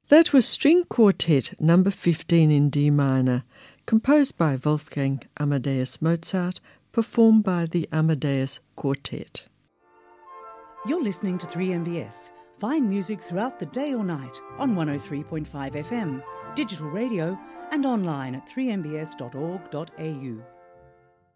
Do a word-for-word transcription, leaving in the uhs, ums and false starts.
That was String Quartet number fifteen in D minor, composed by Wolfgang Amadeus Mozart, performed by the Amadeus Quartet. You're listening to three M B S. Find music throughout the day or night on one oh three point five F M, digital radio and online at three m b s dot org dot a u.